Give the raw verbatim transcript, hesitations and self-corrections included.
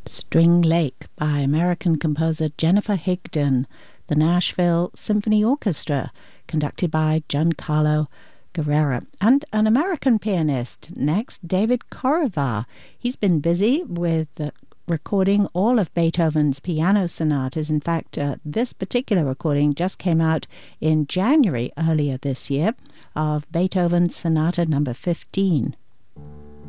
String Lake by American composer Jennifer Higdon, the Nashville Symphony Orchestra, conducted by Giancarlo Guerrera, and an American pianist. Next, David Corrivar. He's been busy with uh, recording all of Beethoven's piano sonatas. In fact, uh, this particular recording just came out in January earlier this year of Beethoven's Sonata number fifteen.